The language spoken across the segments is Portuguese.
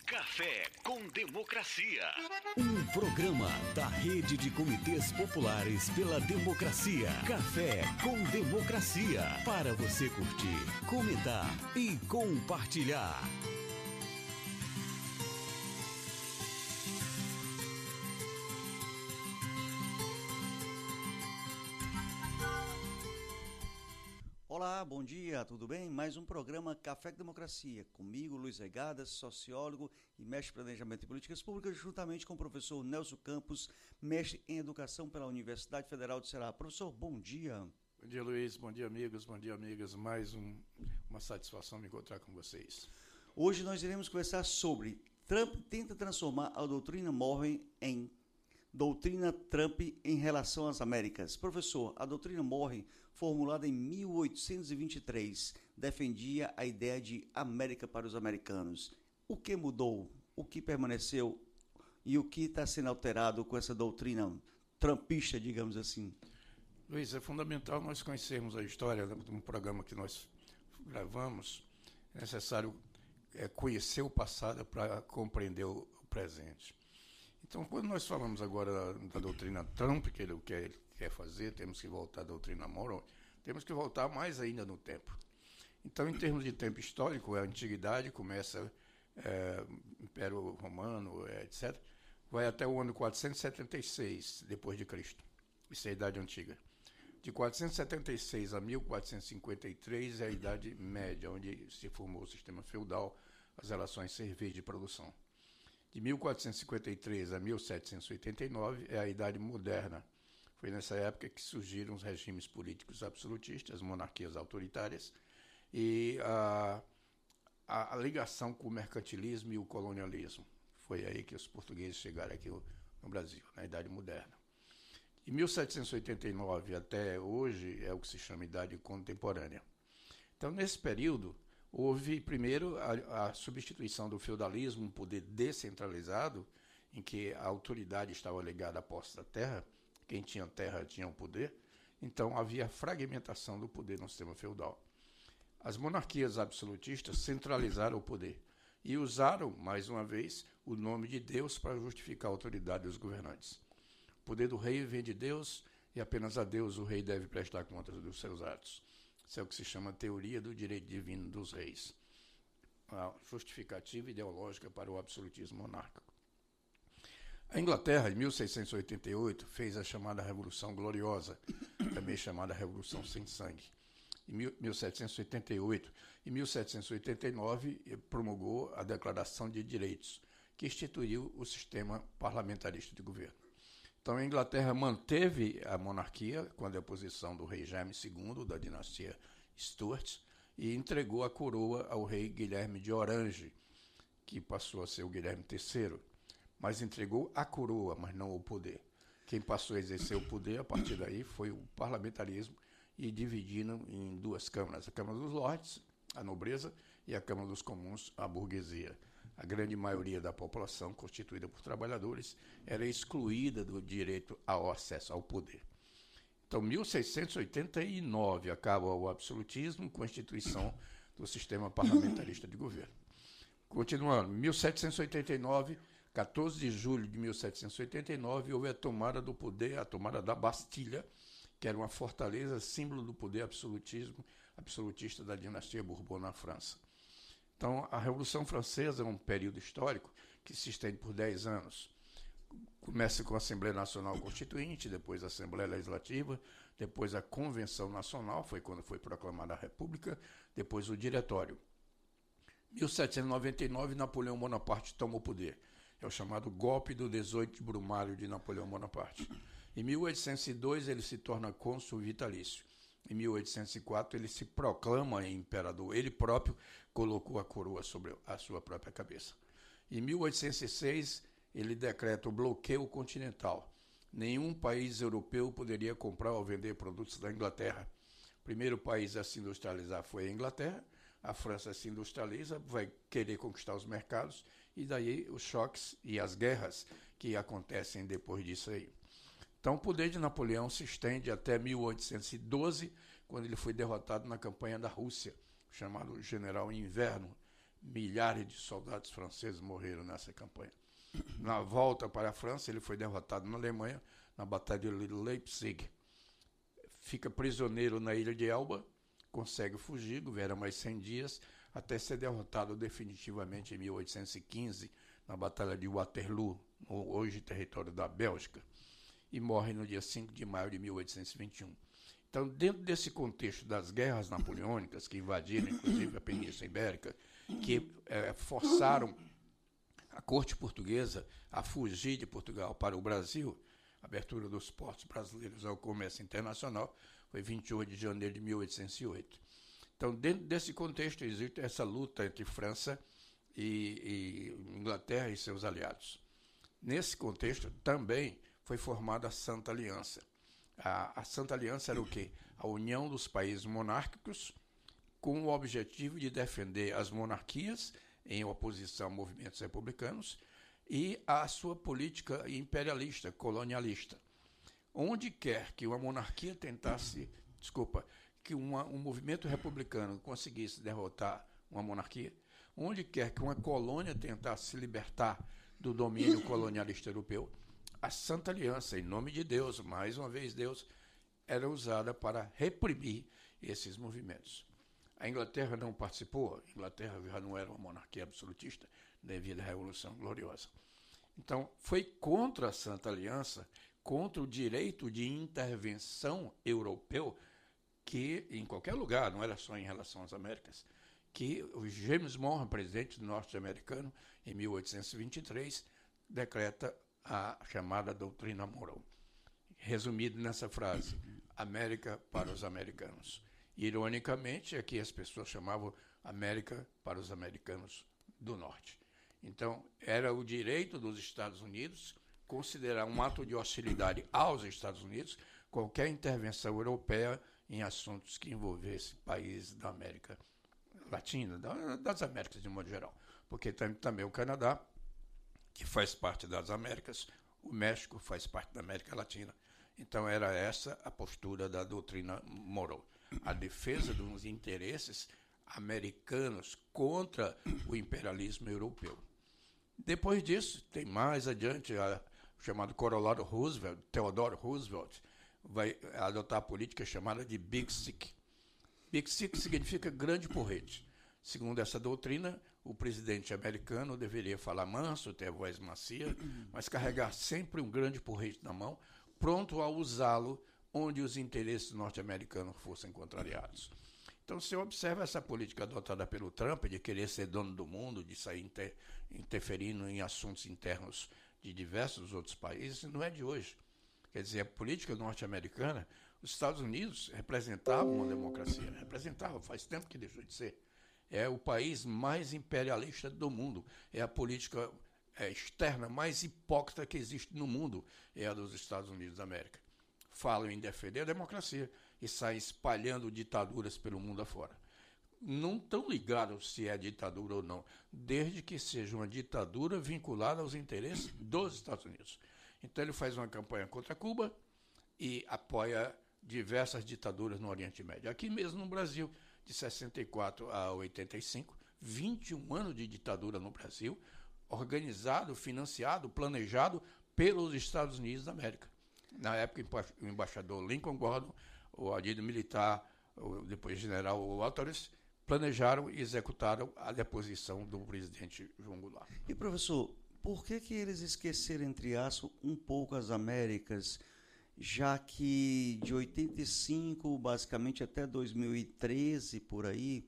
Café com Democracia. Um programa da Rede de Comitês Populares pela Democracia. Café com Democracia. Para você curtir, comentar e compartilhar. Olá, bom dia, tudo bem? Mais um programa Café com Democracia. Comigo, Luiz Regadas, sociólogo e mestre em Planejamento e Políticas Públicas, juntamente com o professor Nelson Campos, mestre em Educação pela Universidade Federal do Ceará. Professor, bom dia. Bom dia, Luiz. Bom dia, amigos. Bom dia, amigas. Mais uma satisfação me encontrar com vocês. Hoje nós iremos conversar sobre Trump tenta transformar a doutrina Monroe em doutrina Trump em relação às Américas. Professor, a doutrina Monroe, formulada em 1823, defendia a ideia de América para os americanos. O que mudou? O que permaneceu? E o que está sendo alterado com essa doutrina trumpista, digamos assim? Luiz, é fundamental nós conhecermos a história do programa que nós gravamos. É necessário conhecer o passado para compreender o presente. Então, quando nós falamos agora da doutrina Trump, que ele quer fazer, temos que voltar à doutrina Monroe, temos que voltar mais ainda no tempo. Então, em termos de tempo histórico, a antiguidade começa, Império Romano, etc., vai até o ano 476 depois de Cristo. Isso é a Idade Antiga. De 476 a 1453 é a Idade Média, onde se formou o sistema feudal, as relações serviço de produção. De 1453 a 1789 é a Idade Moderna. Foi nessa época que surgiram os regimes políticos absolutistas, monarquias autoritárias, e a ligação com o mercantilismo e o colonialismo. Foi aí que os portugueses chegaram aqui no Brasil, na Idade Moderna. De 1789 até hoje é o que se chama Idade Contemporânea. Então, nesse período, houve, primeiro, a substituição do feudalismo, um poder descentralizado, em que a autoridade estava ligada à posse da terra, quem tinha terra tinha o poder, então havia fragmentação do poder no sistema feudal. As monarquias absolutistas centralizaram o poder e usaram, mais uma vez, o nome de Deus para justificar a autoridade dos governantes. O poder do rei vem de Deus e apenas a Deus o rei deve prestar contas dos seus atos. Isso é o que se chama teoria do direito divino dos reis, a justificativa ideológica para o absolutismo monárquico. A Inglaterra, em 1688, fez a chamada Revolução Gloriosa, também chamada Revolução Sem Sangue. Em 1788 e 1789, promulgou a Declaração de Direitos, que instituiu o sistema parlamentarista de governo. Então, a Inglaterra manteve a monarquia com a deposição do rei Jaime II, da dinastia Stuart, e entregou a coroa ao rei Guilherme de Orange, que passou a ser o Guilherme III, mas entregou a coroa, mas não o poder. Quem passou a exercer o poder, a partir daí, foi o parlamentarismo, e dividindo em duas câmaras, a Câmara dos Lordes, a nobreza, e a Câmara dos Comuns, a burguesia. A grande maioria da população, constituída por trabalhadores, era excluída do direito ao acesso ao poder. Então, 1689 acaba o absolutismo com a instituição do sistema parlamentarista de governo. Continuando, 1789, 14 de julho de 1789, houve a tomada do poder, a tomada da Bastilha, que era uma fortaleza, símbolo do poder absolutista da dinastia Bourbon na França. Então, a Revolução Francesa é um período histórico que se estende por 10 anos. Começa com a Assembleia Nacional Constituinte, depois a Assembleia Legislativa, depois a Convenção Nacional, foi quando foi proclamada a República, depois o Diretório. Em 1799, Napoleão Bonaparte toma o poder. É o chamado golpe do 18 de Brumário de Napoleão Bonaparte. Em 1802, ele se torna cônsul vitalício. Em 1804, ele se proclama imperador. Ele próprio colocou a coroa sobre a sua própria cabeça. Em 1806, ele decreta o bloqueio continental. Nenhum país europeu poderia comprar ou vender produtos da Inglaterra. O primeiro país a se industrializar foi a Inglaterra. A França se industrializa, vai querer conquistar os mercados, e daí os choques e as guerras que acontecem depois disso aí. Então, o poder de Napoleão se estende até 1812, quando ele foi derrotado na campanha da Rússia, chamado General Inverno, milhares de soldados franceses morreram nessa campanha. Na volta para a França, ele foi derrotado na Alemanha, na Batalha de Leipzig. Fica prisioneiro na ilha de Elba, consegue fugir, governa mais 100 dias, até ser derrotado definitivamente em 1815, na Batalha de Waterloo, no hoje território da Bélgica, e morre no dia 5 de maio de 1821. Então, dentro desse contexto das guerras napoleônicas, que invadiram, inclusive, a Península Ibérica, que forçaram a corte portuguesa a fugir de Portugal para o Brasil, a abertura dos portos brasileiros ao comércio internacional, foi 28 de janeiro de 1808. Então, dentro desse contexto, existe essa luta entre França e Inglaterra e seus aliados. Nesse contexto, também foi formada a Santa Aliança. A Santa Aliança era o quê? A união dos países monárquicos com o objetivo de defender as monarquias em oposição a movimentos republicanos e a sua política imperialista, colonialista. Onde quer que uma monarquia que um movimento republicano conseguisse derrotar uma monarquia, onde quer que uma colônia tentasse se libertar do domínio colonialista europeu, a Santa Aliança, em nome de Deus, mais uma vez Deus, era usada para reprimir esses movimentos. A Inglaterra não participou, a Inglaterra já não era uma monarquia absolutista devido à Revolução Gloriosa. Então, foi contra a Santa Aliança, contra o direito de intervenção europeu, que em qualquer lugar, não era só em relação às Américas, que o James Monroe, presidente norte-americano, em 1823, decreta a chamada doutrina Monroe. Resumido nessa frase, América para os americanos. Ironicamente, aqui as pessoas chamavam América para os americanos do Norte. Então, era o direito dos Estados Unidos considerar um ato de hostilidade aos Estados Unidos qualquer intervenção europeia em assuntos que envolvessem países da América Latina, das Américas de modo geral. Porque tem também o Canadá, que faz parte das Américas, o México faz parte da América Latina. Então, era essa a postura da doutrina Monroe. A defesa dos interesses americanos contra o imperialismo europeu. Depois disso, tem mais adiante o chamado corolário Roosevelt, Theodore Roosevelt, vai adotar a política chamada de Big Stick. Big Stick significa grande porrete. Segundo essa doutrina, o presidente americano deveria falar manso, ter voz macia, mas carregar sempre um grande porrete na mão, pronto a usá-lo onde os interesses norte-americanos fossem contrariados. Então, se observa essa política adotada pelo Trump de querer ser dono do mundo, de sair interferindo em assuntos internos de diversos outros países, não é de hoje. Quer dizer, a política norte-americana, os Estados Unidos representavam uma democracia, representavam, faz tempo que deixou de ser. É o país mais imperialista do mundo, é a política externa mais hipócrita que existe no mundo, é a dos Estados Unidos da América. Falam em defender a democracia e saem espalhando ditaduras pelo mundo afora. Não estão ligados se é ditadura ou não, desde que seja uma ditadura vinculada aos interesses dos Estados Unidos. Então ele faz uma campanha contra Cuba e apoia diversas ditaduras no Oriente Médio. Aqui mesmo no Brasil, de 64 a 85, 21 anos de ditadura no Brasil, organizado, financiado, planejado pelos Estados Unidos da América. Na época, o embaixador Lincoln Gordon, o adido militar, depois general Walters, planejaram e executaram a deposição do presidente João Goulart. E, professor, por que eles esqueceram, entre aspas, um pouco as Américas, já que de 85, basicamente até 2013, por aí,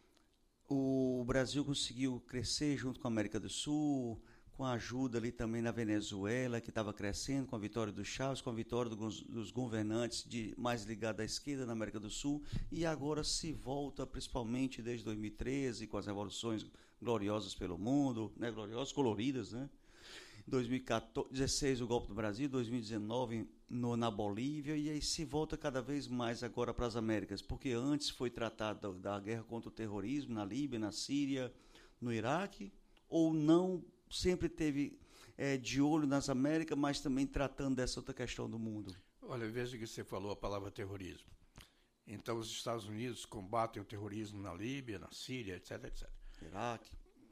o Brasil conseguiu crescer junto com a América do Sul, com a ajuda ali também na Venezuela, que estava crescendo, com a vitória do Chávez, com a vitória dos governantes mais ligados à esquerda na América do Sul, e agora se volta, principalmente desde 2013, com as revoluções gloriosas pelo mundo, né, gloriosas, coloridas, né? 2016 o golpe do Brasil, 2019 na Bolívia, e aí se volta cada vez mais agora para as Américas, porque antes foi tratado da guerra contra o terrorismo na Líbia, na Síria, no Iraque, ou não sempre teve de olho nas Américas, mas também tratando dessa outra questão do mundo? Olha, veja que você falou a palavra terrorismo. Então os Estados Unidos combatem o terrorismo na Líbia, na Síria, etc, etc. Iraque.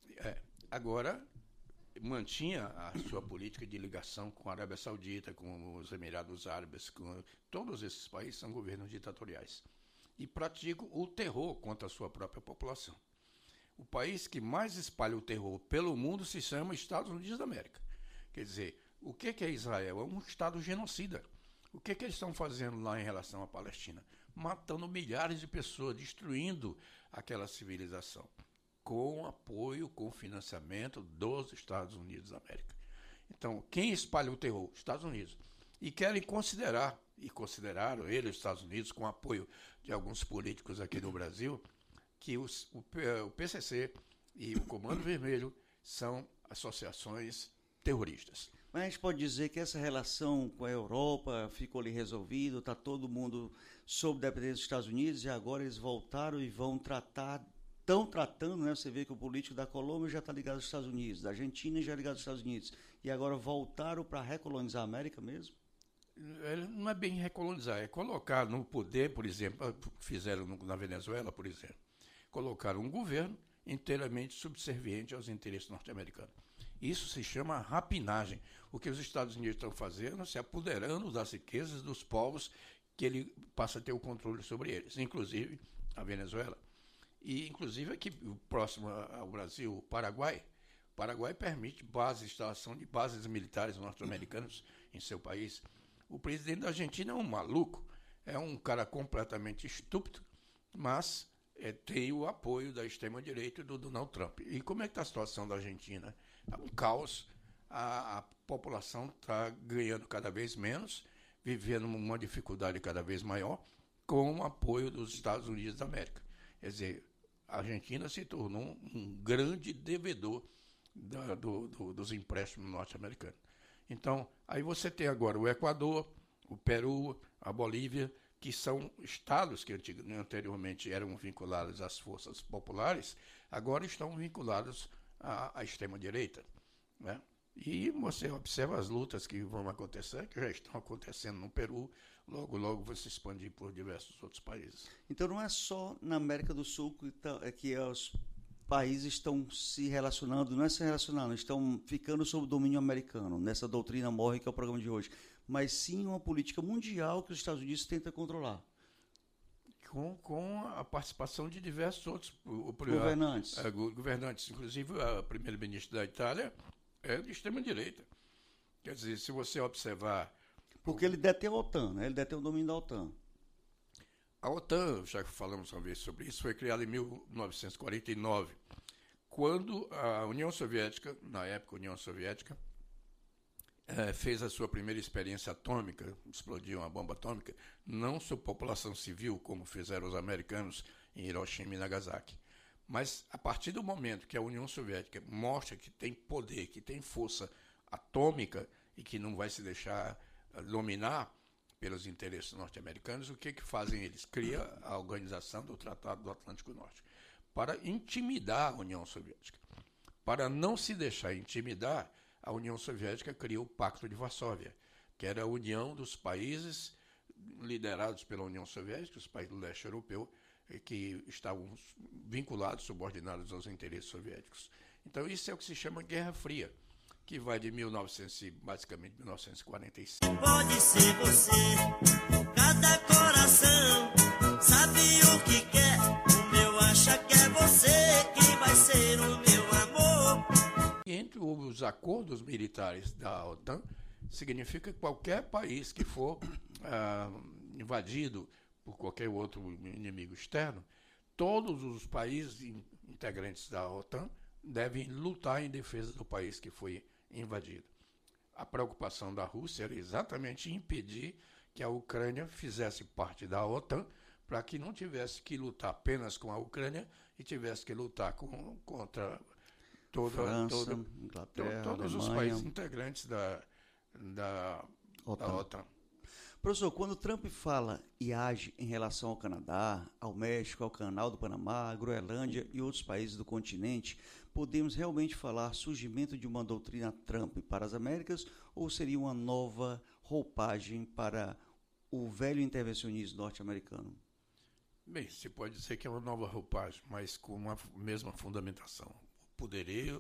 agora mantinha a sua política de ligação com a Arábia Saudita, com os Emirados Árabes, com todos esses países são governos ditatoriais. E praticam o terror contra a sua própria população. O país que mais espalha o terror pelo mundo se chama Estados Unidos da América. Quer dizer, o que é Israel? É um Estado genocida. O que eles estão fazendo lá em relação à Palestina? Matando milhares de pessoas, destruindo aquela civilização, com apoio, com financiamento dos Estados Unidos da América. Então, quem espalha o terror? Estados Unidos. E querem considerar, e consideraram eles, os Estados Unidos, com apoio de alguns políticos aqui no Brasil, que o PCC e o Comando Vermelho são associações terroristas. Mas a gente pode dizer que essa relação com a Europa ficou ali resolvida, está todo mundo sob dependência dos Estados Unidos e agora eles voltaram e vão estão tratando, né? Você vê que o político da Colômbia já está ligado aos Estados Unidos, da Argentina já ligado aos Estados Unidos, e agora voltaram para recolonizar a América mesmo? Não é bem recolonizar, é colocar no poder, por exemplo, fizeram na Venezuela, por exemplo, colocaram um governo inteiramente subserviente aos interesses norte-americanos. Isso se chama rapinagem. O que os Estados Unidos estão fazendo, se apoderando das riquezas dos povos que ele passa a ter o controle sobre eles, inclusive a Venezuela. E, inclusive, aqui próximo ao Brasil, o Paraguai. O Paraguai permite instalação de bases militares norte-americanas em seu país. O presidente da Argentina é um maluco, é um cara completamente estúpido, mas tem o apoio da extrema-direita e do Donald Trump. E como é que está a situação da Argentina? É um caos, a população está ganhando cada vez menos, vivendo uma dificuldade cada vez maior, com o apoio dos Estados Unidos da América. Quer dizer, a Argentina se tornou um grande devedor dos empréstimos norte-americanos. Então, aí você tem agora o Equador, o Peru, a Bolívia, que são estados que anteriormente eram vinculados às forças populares, agora estão vinculados à extrema-direita, né? E você observa as lutas que vão acontecer, que já estão acontecendo no Peru, logo vão se expandir por diversos outros países. Então não é só na América do Sul que os países estão se relacionando, não é se relacionando, estão ficando sob o domínio americano, nessa doutrina Monroe, que é o programa de hoje, mas sim uma política mundial que os Estados Unidos tentam controlar. Com a participação de diversos outros governantes. Inclusive, a primeira-ministra da Itália é de extrema-direita. Quer dizer, se você observar... Porque ele detém a OTAN, né? Ele detém o domínio da OTAN. A OTAN, já que falamos uma vez sobre isso, foi criada em 1949, quando a União Soviética, na época a União Soviética, fez a sua primeira experiência atômica, explodiu uma bomba atômica, não sobre população civil, como fizeram os americanos em Hiroshima e Nagasaki. Mas, a partir do momento que a União Soviética mostra que tem poder, que tem força atômica e que não vai se deixar dominar pelos interesses norte-americanos, o que fazem eles? Criam a organização do Tratado do Atlântico Norte para intimidar a União Soviética. Para não se deixar intimidar, a União Soviética criou o Pacto de Varsóvia, que era a união dos países liderados pela União Soviética, os países do leste europeu, que estavam vinculados, subordinados aos interesses soviéticos. Então, isso é o que se chama Guerra Fria, que vai de basicamente 1945. Pode ser você, cada coração sabe o que quer, o meu acha que é você que vai ser o meu amor. Entre os acordos militares da OTAN, significa que qualquer país que for invadido por qualquer outro inimigo externo, todos os países integrantes da OTAN devem lutar em defesa do país que foi invadido. A preocupação da Rússia era exatamente impedir que a Ucrânia fizesse parte da OTAN, para que não tivesse que lutar apenas com a Ucrânia e tivesse que lutar contra França, Inglaterra, todos os países integrantes da OTAN. Professor, quando Trump fala e age em relação ao Canadá, ao México, ao Canal do Panamá, à Groenlândia e outros países do continente, podemos realmente falar surgimento de uma doutrina Trump para as Américas ou seria uma nova roupagem para o velho intervencionismo norte-americano? Bem, se pode dizer que é uma nova roupagem, mas com a mesma fundamentação. O poderio,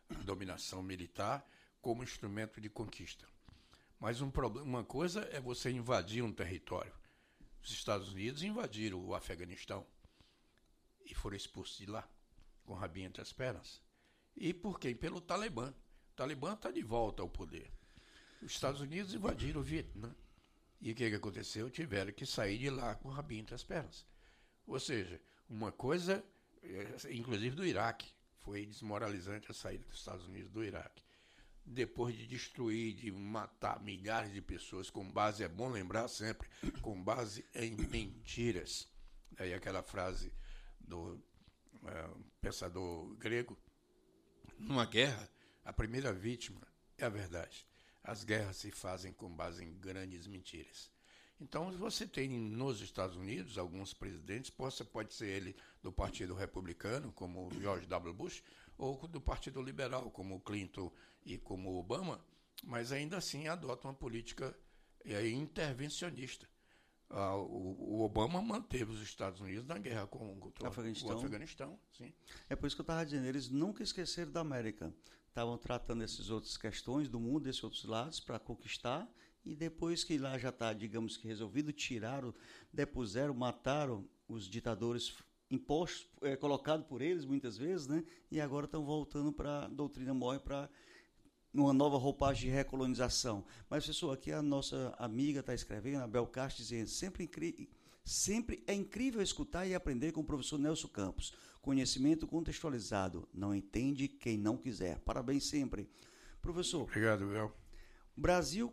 dominação militar como instrumento de conquista. Mas uma coisa é você invadir um território. Os Estados Unidos invadiram o Afeganistão e foram expulsos de lá, com o rabinho entre as pernas. E por quem? Pelo Talibã. O Talibã está de volta ao poder. Os Estados Unidos invadiram o Vietnã. E o que aconteceu? Tiveram que sair de lá com o rabinho entre as pernas. Ou seja, uma coisa, inclusive do Iraque, foi desmoralizante a saída dos Estados Unidos do Iraque. Depois de destruir, de matar milhares de pessoas com base, é bom lembrar sempre, com base em mentiras. Aí aquela frase do pensador grego, numa guerra, a primeira vítima é a verdade. As guerras se fazem com base em grandes mentiras. Então, você tem nos Estados Unidos alguns presidentes, pode ser ele do Partido Republicano, como o George W. Bush, ou do Partido Liberal, como o Clinton e como o Obama, mas ainda assim adotam uma política intervencionista. O Obama manteve os Estados Unidos na guerra contra o Afeganistão. Sim. É por isso que eu estava dizendo, eles nunca esqueceram da América. Estavam tratando essas outras questões do mundo, desses outros lados, para conquistar, e depois que lá já está, digamos que resolvido, tiraram, depuseram, mataram os ditadores impostos, colocados por eles muitas vezes, né? E agora estão voltando para a doutrina Monroe, para uma nova roupagem de recolonização. Mas, professor, aqui a nossa amiga está escrevendo, a Bel Castro, dizendo, sempre é incrível escutar e aprender com o professor Nelson Campos. Conhecimento contextualizado. Não entende quem não quiser. Parabéns sempre. Professor. Obrigado, Bel. O Brasil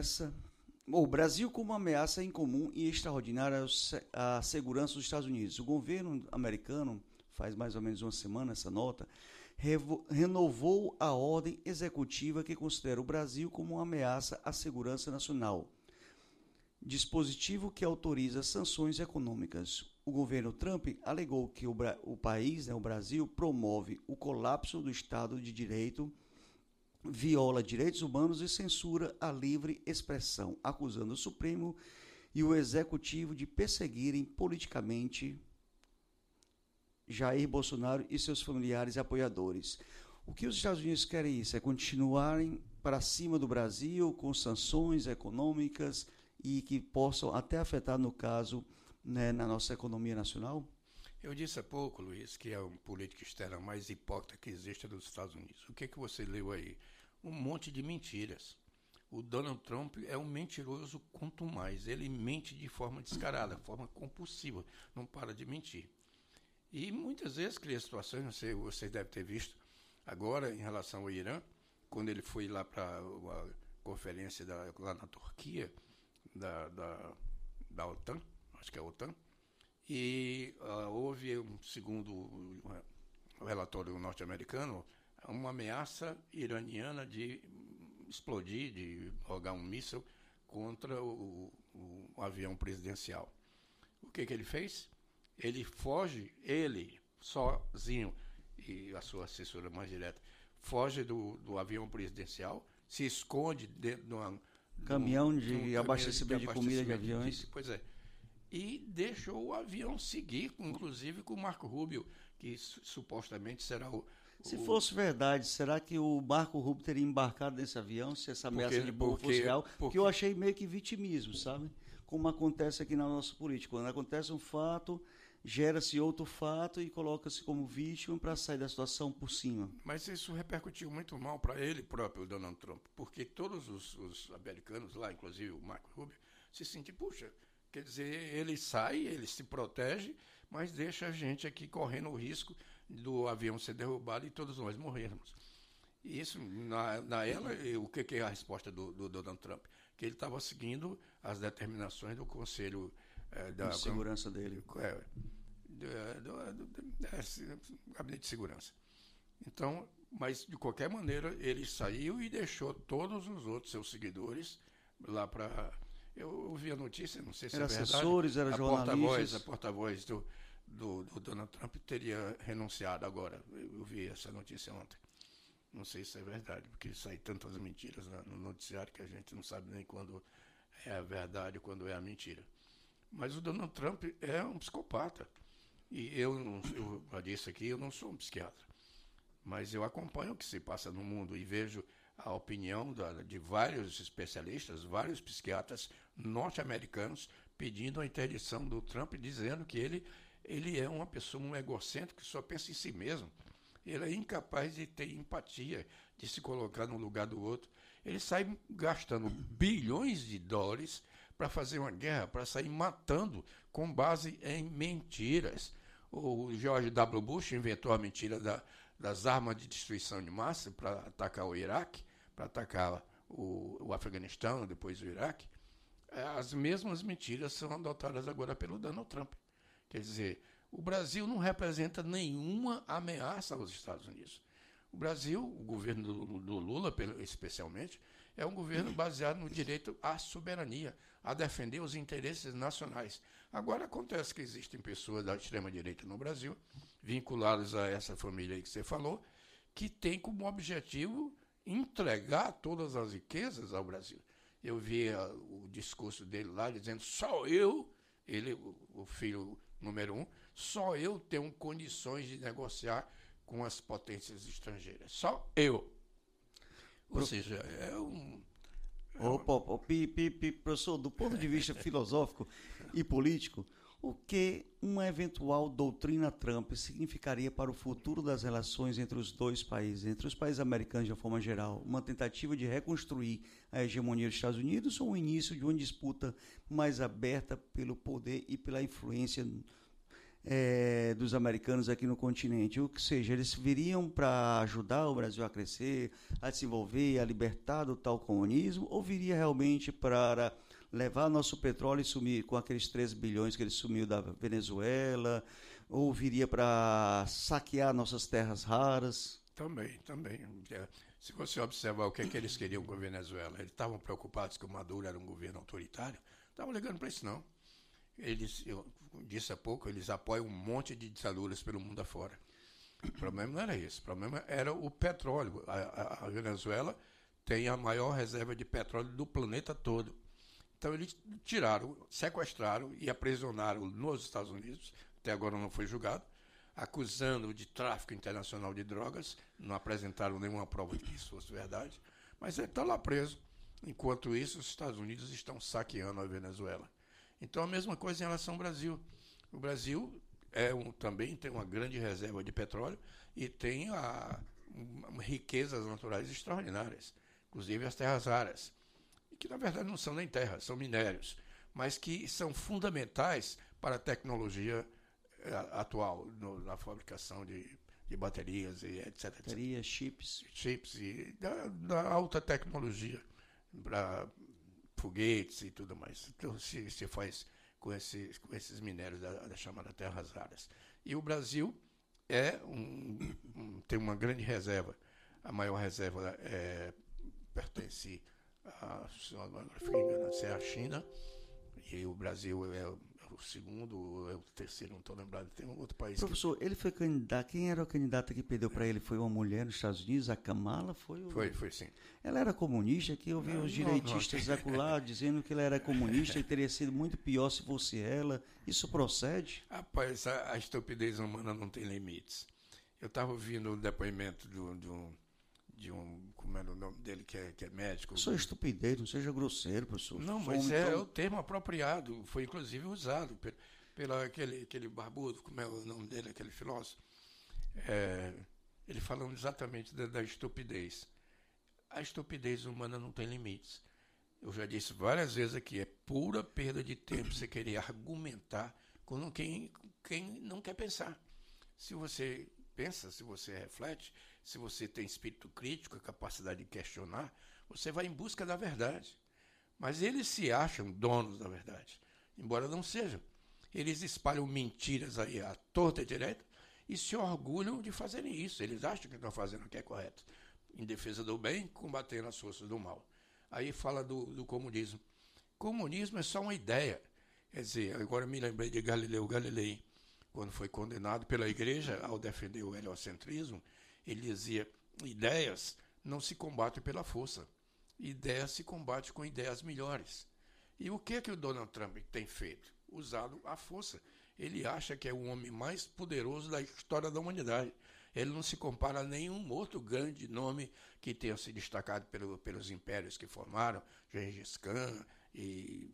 como ameaça incomum e extraordinária à segurança dos Estados Unidos. O governo americano, faz mais ou menos uma semana essa nota, renovou a ordem executiva que considera o Brasil como uma ameaça à segurança nacional. Dispositivo que autoriza sanções econômicas. O governo Trump alegou que o país, o Brasil, promove o colapso do Estado de Direito, viola direitos humanos e censura a livre expressão, acusando o Supremo e o Executivo de perseguirem politicamente Jair Bolsonaro e seus familiares e apoiadores. O que os Estados Unidos querem isso? É continuarem para cima do Brasil com sanções econômicas e que possam até afetar, no caso, né, na nossa economia nacional? Eu disse há pouco, Luiz, que é a política externa mais hipócrita que existe dos Estados Unidos. O que você leu aí? Um monte de mentiras. O Donald Trump é um mentiroso quanto mais. Ele mente de forma descarada, forma compulsiva, não para de mentir. E muitas vezes cria situações, não sei, você deve ter visto agora em relação ao Irã, quando ele foi lá para a conferência lá na Turquia, da OTAN, acho que é a OTAN, e houve, segundo o relatório norte-americano, uma ameaça iraniana de explodir, de jogar um míssil contra o avião presidencial. O que ele fez? Ele foge, ele sozinho, e a sua assessora mais direta, foge do avião presidencial, se esconde dentro de um caminhão de abastecimento de comida de aviões. Pois é. E deixou o avião seguir, inclusive com o Marco Rubio, que supostamente será Se fosse verdade, será que o Marco Rubio teria embarcado nesse avião se essa ameaça de bomba fosse real? Porque eu achei meio que vitimismo, sabe? Como acontece aqui na nossa política. Quando acontece um fato, gera-se outro fato e coloca-se como vítima para sair da situação por cima. Mas isso repercutiu muito mal para ele próprio, o Donald Trump, porque todos os americanos lá, inclusive o Marco Rubio, se sentem, puxa, quer dizer, ele sai, ele se protege, mas deixa a gente aqui correndo o risco do avião ser derrubado e todos nós morrermos. E isso, o que é a resposta do Donald Trump? Que ele estava seguindo as determinações do Conselho de Segurança dele. Do Gabinete de Segurança. Então, mas de qualquer maneira, ele saiu e deixou todos os outros seus seguidores lá para... Eu ouvi a notícia, não sei se era é verdade. Assessores, era jornalistas. A porta-voz do Donald Trump teria renunciado agora. Eu vi essa notícia ontem. Não sei se é verdade, porque saem tantas mentiras no noticiário que a gente não sabe nem quando é a verdade e quando é a mentira. Mas o Donald Trump é um psicopata. E eu já disse aqui, eu não sou um psiquiatra. mas eu acompanho o que se passa no mundo e vejo a opinião de vários especialistas, vários psiquiatras norte-americanos pedindo a interdição do Trump, dizendo que ele é uma pessoa, um egocêntrico que só pensa em si mesmo. Ele é incapaz de ter empatia, de se colocar no lugar do outro. Ele sai gastando bilhões de dólares para fazer uma guerra, para sair matando com base em mentiras. O George W. Bush inventou a mentira das armas de destruição de massa para atacar o Iraque, para atacar o Afeganistão, depois o Iraque. As mesmas mentiras são adotadas agora pelo Donald Trump. Quer dizer, o Brasil não representa nenhuma ameaça aos Estados Unidos. O Brasil, o governo do Lula, especialmente, é um governo baseado no direito à soberania, a defender os interesses nacionais. Agora, acontece que existem pessoas da extrema-direita no Brasil, vinculadas a essa família aí que você falou, que tem como objetivo entregar todas as riquezas ao Brasil. Eu vi o discurso dele lá, dizendo, só eu, ele, o filho número 1, só eu tenho condições de negociar com as potências estrangeiras. Só eu. Ou seja, é um... Professor, do ponto de vista filosófico e político, o que uma eventual doutrina Trump significaria para o futuro das relações entre os dois países, entre os países americanos de uma forma geral? Uma tentativa de reconstruir a hegemonia dos Estados Unidos ou o início de uma disputa mais aberta pelo poder e pela influência dos americanos aqui no continente? Ou seja, eles viriam para ajudar o Brasil a crescer, a desenvolver, a libertar do tal comunismo, ou viria realmente para levar nosso petróleo e sumir com aqueles 3 bilhões que ele sumiu da Venezuela, ou viria para saquear nossas terras raras? Também. Se você observar o que eles queriam com a Venezuela, eles estavam preocupados que o Maduro era um governo autoritário, não estavam ligando para isso não. Eu disse há pouco, eles apoiam um monte de ditaduras pelo mundo afora. O problema não era isso, o problema era o petróleo. A Venezuela tem a maior reserva de petróleo do planeta todo. Então eles sequestraram e aprisionaram nos Estados Unidos, até agora não foi julgado, acusando de tráfico internacional de drogas, não apresentaram nenhuma prova de que isso fosse verdade, mas ele está lá preso. Enquanto isso, os Estados Unidos estão saqueando a Venezuela. Então a mesma coisa em relação ao Brasil. O Brasil também tem uma grande reserva de petróleo e tem riquezas naturais extraordinárias, inclusive as terras raras, que na verdade não são nem terras, são minérios, mas que são fundamentais para a tecnologia atual, na fabricação de baterias e etc. Baterias, chips e da alta tecnologia para foguetes e tudo mais. Então se faz com esses minérios da chamada terras raras. E o Brasil tem uma grande reserva. A maior reserva pertence a China, e o Brasil é o segundo ou é o terceiro, não estou lembrado. Tem um outro país. Professor, ele foi candidato. Quem era o candidato que perdeu para ele? Foi uma mulher nos Estados Unidos, a Kamala? Foi sim. Ela era comunista, que eu vi os direitistas acolá dizendo que ela era comunista e teria sido muito pior se fosse ela. Isso procede? Rapaz, a estupidez humana não tem limites. Eu estava ouvindo o depoimento de um, como era o nome dele, que é médico. Só estupidez, não seja grosseiro, professor. Não, mas é o termo apropriado, foi inclusive usado pelo aquele barbudo, como é o nome dele, aquele filósofo. Ele falando exatamente da estupidez. A estupidez humana não tem limites. Eu já disse várias vezes aqui, é pura perda de tempo você querer argumentar com quem não quer pensar. Se você pensa, se você reflete, se você tem espírito crítico, a capacidade de questionar, você vai em busca da verdade. Mas eles se acham donos da verdade, embora não sejam. Eles espalham mentiras aí à torta e direita e se orgulham de fazerem isso. Eles acham que estão fazendo o que é correto, em defesa do bem, combatendo as forças do mal. Aí fala do comunismo. Comunismo é só uma ideia. Quer dizer, agora me lembrei de Galileu Galilei, quando foi condenado pela igreja ao defender o heliocentrismo. Ele dizia, ideias não se combatem pela força. Ideias se combatem com ideias melhores. E o que o Donald Trump tem feito? Usado a força. Ele acha que é o homem mais poderoso da história da humanidade. Ele não se compara a nenhum outro grande nome que tenha se destacado pelos impérios que formaram, Gengis Khan e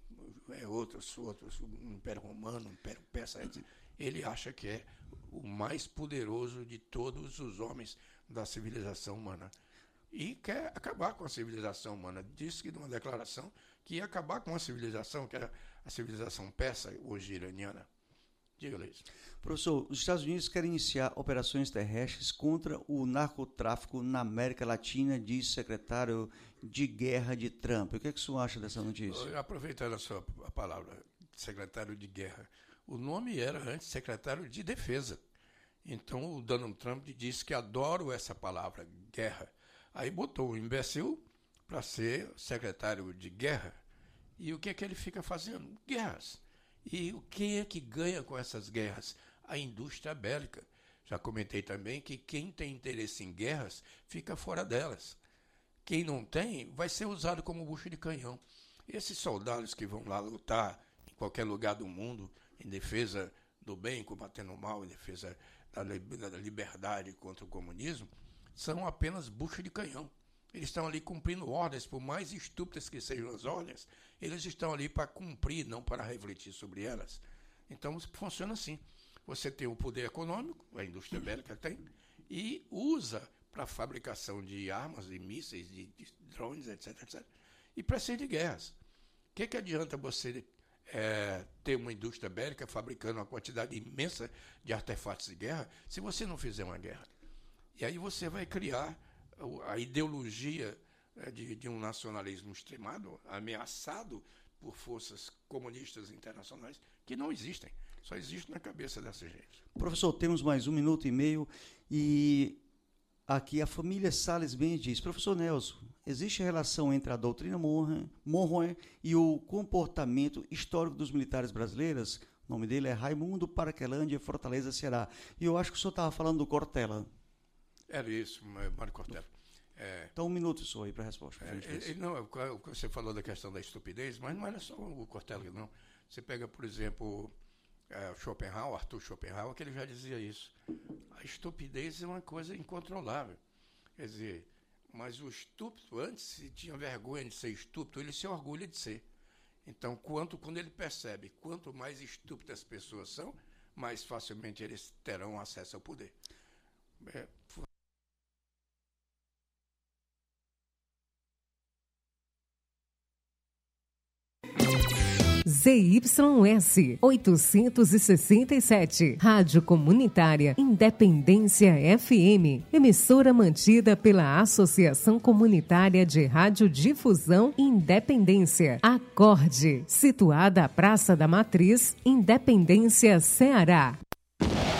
outros, o Império Romano, o Império Persa, etc. Ele acha que é o mais poderoso de todos os homens da civilização humana. E quer acabar com a civilização humana. Disse que numa declaração que ia acabar com a civilização, que era a civilização persa, hoje iraniana. Diga-lhe isso. Professor, os Estados Unidos querem iniciar operações terrestres contra o narcotráfico na América Latina, diz o secretário de Guerra de Trump. O que é que o senhor acha dessa notícia? Aproveitando a palavra secretário de Guerra, o nome era antes secretário de Defesa. Então o Donald Trump disse que adoro essa palavra, guerra. Aí botou o imbecil para ser secretário de Guerra. E o que é que ele fica fazendo? Guerras. E quem é que ganha com essas guerras? A indústria bélica. Já comentei também que quem tem interesse em guerras fica fora delas. Quem não tem vai ser usado como bucho de canhão. Esses soldados que vão lá lutar em qualquer lugar do mundo em defesa do bem, combatendo o mal, em defesa da liberdade contra o comunismo, são apenas bucho de canhão. Eles estão ali cumprindo ordens, por mais estúpidas que sejam as ordens, eles estão ali para cumprir, não para refletir sobre elas. Então, funciona assim. Você tem o poder econômico, a indústria bélica tem, e usa para a fabricação de armas, de mísseis, de drones, etc., etc., e para ser de guerras. O que adianta você ter uma indústria bélica fabricando uma quantidade imensa de artefatos de guerra se você não fizer uma guerra? E aí você vai criar a ideologia de um nacionalismo extremado, ameaçado por forças comunistas internacionais que não existem, só existem na cabeça dessa gente. Professor, temos mais 1 minuto e meio e aqui a família Salles Bem diz: professor Nelson, existe relação entre a doutrina Monroe e o comportamento histórico dos militares brasileiros? O nome dele é Raimundo Paraquelândia, Fortaleza, Ceará. E eu acho que o senhor estava falando do Cortella. Era isso, Mário Cortella. Então, 1 minuto só aí para a resposta. Não, você falou da questão da estupidez, mas não era só o Cortella, não. Você pega, por exemplo, Schopenhauer, Arthur Schopenhauer, que ele já dizia isso. A estupidez é uma coisa incontrolável. Quer dizer, mas o estúpido, antes, se tinha vergonha de ser estúpido, ele se orgulha de ser. Então, quando ele percebe quanto mais estúpidas as pessoas são, mais facilmente eles terão acesso ao poder. ZYS 867, Rádio Comunitária Independência FM, emissora mantida pela Associação Comunitária de Radiodifusão Independência, Acorde, situada à Praça da Matriz, Independência, Ceará.